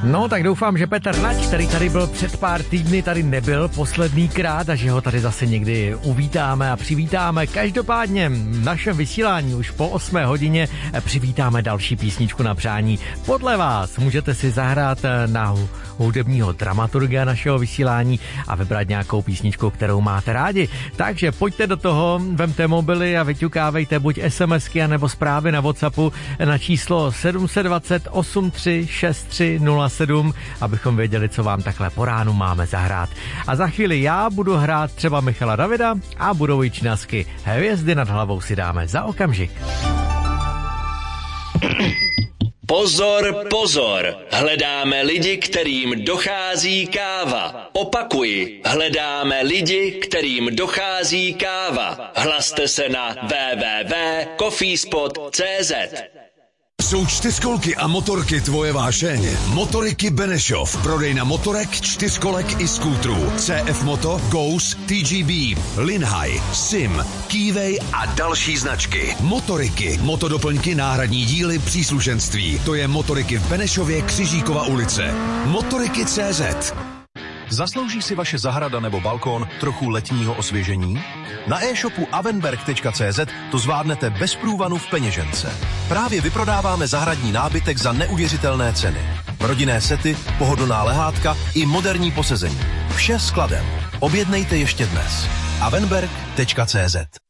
No, tak doufám, že Petr Nať, který tady byl před pár týdny, tady nebyl poslednýkrát a že ho tady zase někdy uvítáme a přivítáme. Každopádně v našem vysílání už po 8 hodině přivítáme další písničku na přání. Podle vás můžete si zahrát na hudebního dramaturga našeho vysílání a vybrat nějakou písničku, kterou máte rádi. Takže pojďte do toho, vemte mobily a vyťukávejte buď SMSky nebo zprávy na WhatsAppu na číslo 720 83 63 07, abychom věděli, co vám takhle po ránu máme zahrát. A za chvíli já budu hrát třeba Michala Davida a budou i činasky. Hvězdy nad hlavou si dáme za okamžik. Pozor, pozor, hledáme lidi, kterým dochází káva. Opakuji, hledáme lidi, kterým dochází káva. Hlaste se na www.coffeespot.cz. Jsou čtyřkolky a motorky tvoje vášeň. Motoriky Benešov. Prodejna motorek, čtyřkolek i skútrů. CF Moto, Ghost, TGB, Linhai, Sim, Keyway a další značky. Motoriky, motodoplňky, náhradní díly, příslušenství. To je Motoriky v Benešově, Křižíkova ulice. Motoriky.cz. Zaslouží si vaše zahrada nebo balkón trochu letního osvěžení? Na e-shopu avenberg.cz to zvládnete bez průvanu v peněžence. Právě vyprodáváme zahradní nábytek za neuvěřitelné ceny. Rodinné sety, pohodlná lehátka i moderní posezení. Vše skladem. Objednejte ještě dnes. avenberg.cz.